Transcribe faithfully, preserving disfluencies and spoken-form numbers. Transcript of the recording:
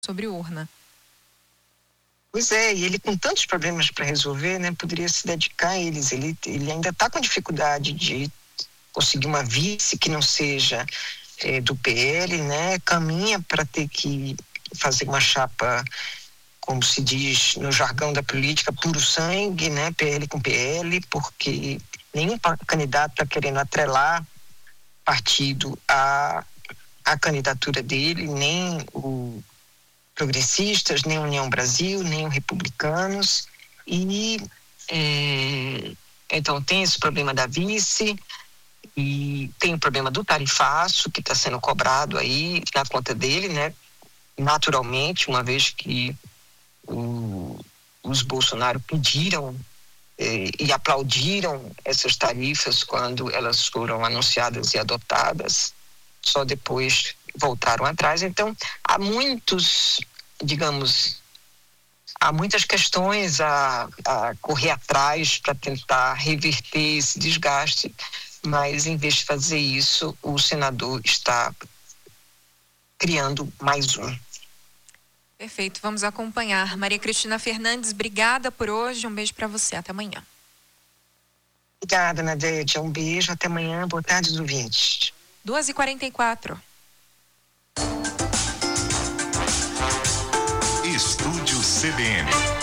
sobre urna. Pois é, e ele com tantos problemas para resolver, né, poderia se dedicar a eles. Ele, ele ainda está com dificuldade de conseguir uma vice que não seja é, do P L, né, caminha para ter que fazer uma chapa, como se diz no jargão da política, puro sangue, né, P L com P L, porque nenhum candidato está querendo atrelar partido à, à candidatura dele, nem o Progressistas, nem União Brasil, nem o Republicanos, e é, então tem esse problema da vice, e tem o problema do tarifaço que está sendo cobrado aí na conta dele, né? Naturalmente, uma vez que o, os Bolsonaro pediram eh, e aplaudiram essas tarifas quando elas foram anunciadas e adotadas, só depois voltaram atrás. Então, há muitos, digamos, há muitas questões a, a correr atrás para tentar reverter esse desgaste, mas em vez de fazer isso, o senador está criando mais um. Perfeito, vamos acompanhar. Maria Cristina Fernandes, obrigada por hoje, um beijo para você, até amanhã. Obrigada, Nadete, um beijo, até amanhã, boa tarde, ouvintes. duas e quarenta e quatro. Estúdio C B N.